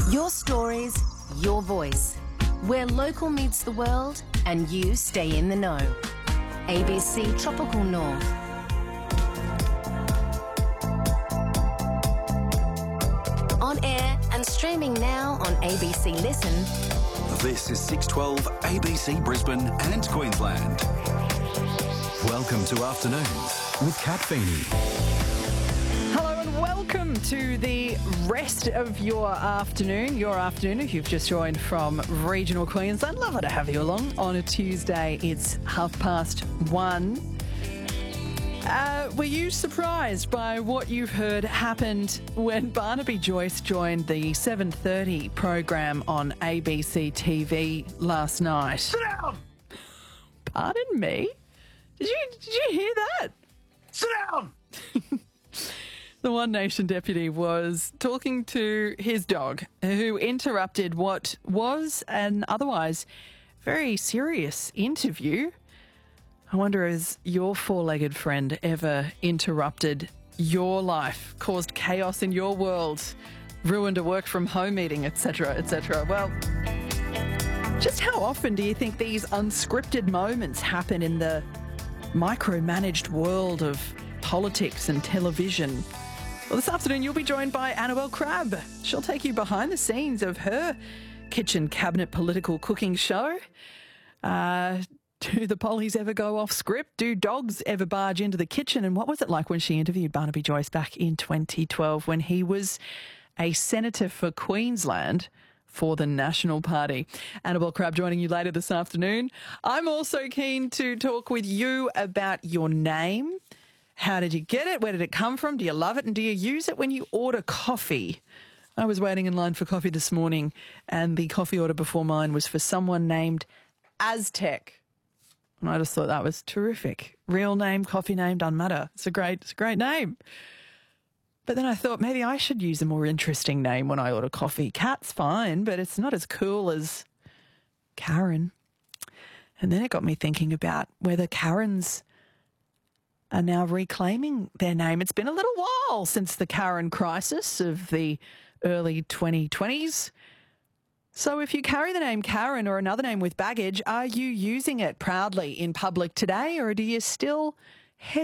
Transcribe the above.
Your stories, your voice. Where local meets the world and you stay in the know. ABC Tropical North. On air and streaming now on ABC Listen. This is 612 ABC Brisbane and Queensland. Welcome to Afternoons with Kat Feeney. Hello and welcome to the rest of your afternoon if you've just joined from regional Queensland. Lovely to have you along on a Tuesday. It's 1:30. Were you surprised by what you've heard happened when Barnaby Joyce joined the 7:30 program on ABC TV last night? Sit down! Pardon me? Did you hear that? Sit down! The One Nation deputy was talking to his dog, who interrupted what was an otherwise very serious interview. I wonder, has your four-legged friend ever interrupted your life, caused chaos in your world, ruined a work-from-home meeting, etc., etc.? Well, just how often do you think these unscripted moments happen in the micromanaged world of politics and television? Well, this afternoon you'll be joined by Annabelle Crabb. She'll take you behind the scenes of her kitchen cabinet political cooking show. Do the pollies ever go off script? Do dogs ever barge into the kitchen? And what was it like when she interviewed Barnaby Joyce back in 2012 when he was a senator for Queensland for the National Party? Annabelle Crabb joining you later this afternoon. I'm also keen to talk with you about your name. How did you get it? Where did it come from? Do you love it? And do you use it when you order coffee? I was waiting in line for coffee this morning, and the coffee order before mine was for someone named Aztec. And I just thought that was terrific. Real name, coffee name, doesn't matter. It's a great name. But then I thought maybe I should use a more interesting name when I order coffee. Kat's fine, but it's not as cool as Karen. And then it got me thinking about whether Karens are now reclaiming their name. It's been a little while since the Karen crisis of the early 2020s. So if you carry the name Karen or another name with baggage, are you using it proudly in public today, or do you still